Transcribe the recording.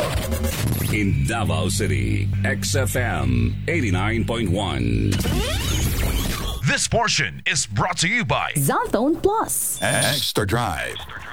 In Davao City, XFM 89.1. This portion is brought to you by Zaltone Plus. Extra Drive.